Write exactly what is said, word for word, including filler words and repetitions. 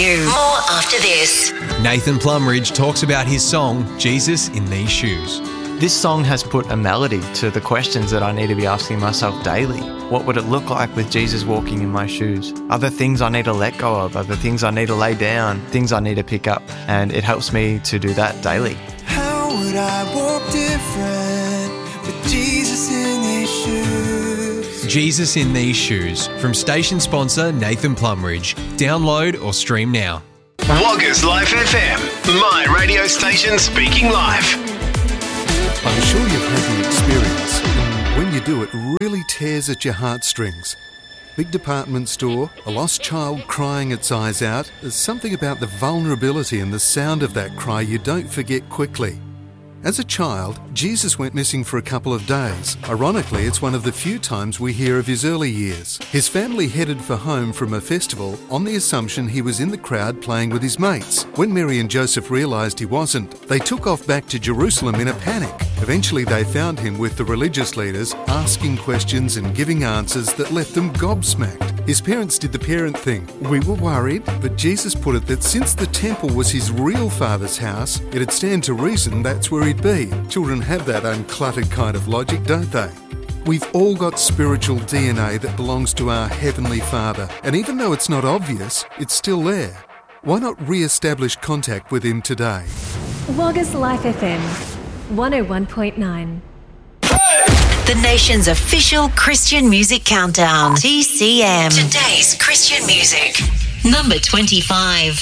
you. More after this. Nathan Plumridge talks about his song, Jesus in These Shoes. This song has put a melody to the questions that I need to be asking myself daily. What would it look like with Jesus walking in my shoes? Are there things I need to let go of? Are there things I need to lay down? Things I need to pick up? And it helps me to do that daily. How would I walk different with Jesus in these shoes? Jesus in These Shoes, from station sponsor Nathan Plumridge. Download or stream now. Woggers Life F M, my radio station speaking live. I'm sure you've had the experience, and when you do, it really tears at your heartstrings. Big department store, a lost child crying its eyes out. There's something about the vulnerability and the sound of that cry you don't forget quickly. As a child, Jesus went missing for a couple of days. Ironically, it's one of the few times we hear of his early years. His family headed for home from a festival on the assumption he was in the crowd playing with his mates. When Mary and Joseph realised he wasn't, they took off back to Jerusalem in a panic. Eventually they found him with the religious leaders, asking questions and giving answers that left them gobsmacked. His parents did the parent thing. We were worried, but Jesus put it that since the temple was his real father's house, it'd stand to reason that's where he'd be. Children have that uncluttered kind of logic, don't they? We've all got spiritual D N A that belongs to our Heavenly Father, and even though it's not obvious, it's still there. Why not re-establish contact with him today? Woggers Life F M, one oh one point nine. The nation's official Christian music countdown. T C M. Today's Christian music. Number twenty-five.